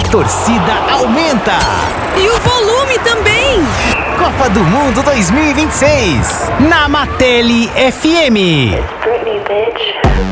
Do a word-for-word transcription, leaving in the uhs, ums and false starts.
torcida aumenta. E o volume também. Copa do Mundo dois mil e vinte e seis, na Matele F M.